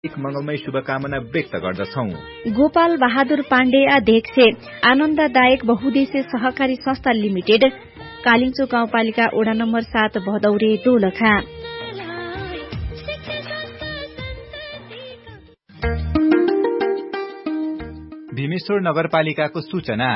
एक मंगलमय शुभकामना व्यक्त गर्दछौं। गोपाल बहादुर पाण्डे अध्यक्ष आनन्ददायक बहुद्देश्य सहकारी संस्था लिमिटेड कालिन्चो गाउँपालिका वडा नम्बर 7 भदौरे दोलखा। भीमेश्वर नगरपालिकाको सूचना।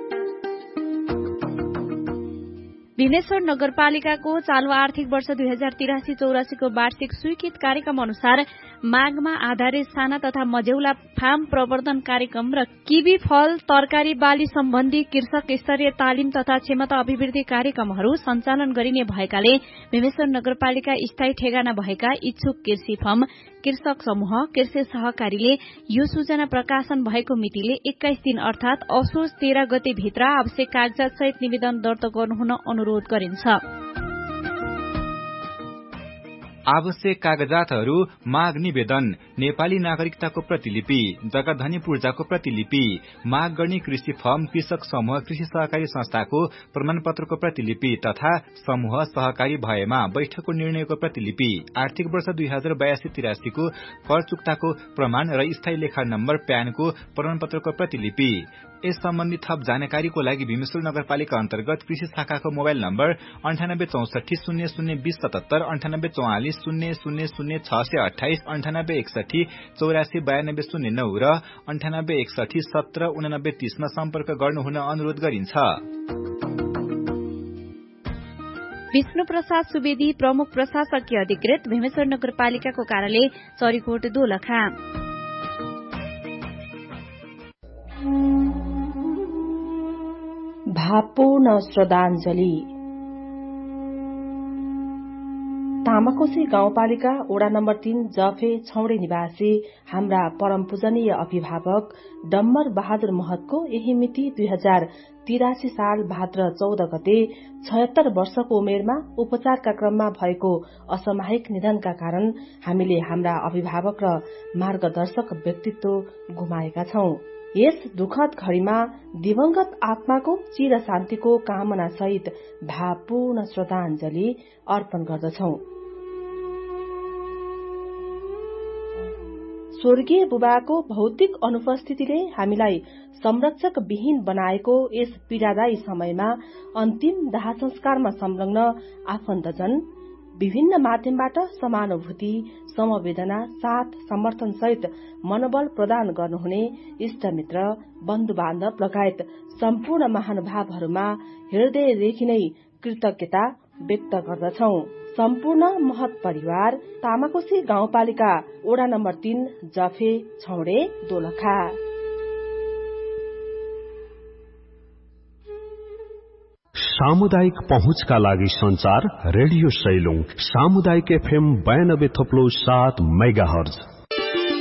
भीमेश्वर नगरपालिकाको चालू आर्थिक वर्ष 2083-84 को वार्षिक स्वीकृत कार्यक्रम अनुसार मागमा आधारित साना तथा मझौला फार्म प्रवर्धन कार्यक्रम र किवी फल तरकारी बाली सम्बन्धी कृषक स्तरीय तालिम तथा क्षमता अभिवृद्धि कार्यक्रमहरू सञ्चालन गरिने भएकाले भीमेश्वर नगरपालिका स्थायी ठेगाना भएका इच्छुक कृषि फर्म कृषक समूह कृषि सहकारीले यो सूचना प्रकाशन भएको मितिले 21 दिन अर्थात असोज 13 गते भित्र आवश्यक कागजात सहित निवेदन दर्ता गर्नुहुन अनुरोध गरिन्छ। आवश्यक कागजातहरू माग निवेदन, नेपाली नागरिकताको प्रतिलिपि, जग्गाधनी पूर्जाको प्रतिलिपि, माग गर्ने कृषि फर्म कृषक समूह कृषि सहकारी संस्थाको प्रमाणपत्रको प्रतिलिपि तथा समूह सहकारी भएमा बैठकको निर्णयको प्रतिलिपि, आर्थिक वर्ष 2082-83 को कर चुक्ताको प्रमाण र स्थायी लेखा नम्बर प्यानको प्रमाणपत्रको प्रतिलिपि। यस सम्बन्धी थप जानकारीको लागि भीमेश्वर नगरपालिका अन्तर्गत कृषि शाखाको मोबाइल नम्बर 9864 002077, 9844 000628, 9861 84 9209 र 9861 17 89 30 मा सम्पर्क गर्नुहुन अनुरोध गरिन्छ। विष्णु प्रसाद सुवेदी प्रमुख प्रशासकीय अधिकृत भीमेश्वर नगरपालिकाको कार्यालय चरीकोट दोलखा। भावपूर्ण श्रद्धाञ्जली। तामाकोशी गाउँपालिका वडा नम्बर 3 जफे छौडे निवासी हाम्रा परम पूजनीय अभिभावक डम्बर बहादुर महतको यही मिति 2083 साल भाद्र 14 गते 76 वर्षको उमेरमा उपचारका क्रममा भएको असामयिक निधनका कारण हामीले हाम्रा अभिभावक र मार्गदर्शक व्यक्तित्व गुमाएका छौं। यस दुखद घड़ीमा दिवंगत आत्माको चिर शान्तिको कामना सहित भावपूर्ण श्रद्धाञ्जली अर्पण गर्दछौं। स्वर्गीय बुबाको भौतिक अनुपस्थितिले हामीलाई संरक्षक विहीन बनाएको यस पीड़ादायी समयमा अन्तिम दाह संस्कारमा संलग्न आफन्तजन विभिन्न माध्यमबाट समानुभूति, समवेदना, साथ, समर्थन सहित मनोबल प्रदान गर्नुहुने इष्टमित्र, बन्धु बान्धव लगायत सम्पूर्ण महानुभावहरूमा हृदयदेखि नै कृतज्ञता व्यक्त गर्दछौं। सम्पूर्ण महत परिवार, तामाकोशी गाउँपालिका वडा नम्बर 3 जफे छौडे दोलखा। सामुदायिक पहुँचका लागि संचार रेडियो सैलुङ सामुदायिक FM 92.7 मेगाहर्ज।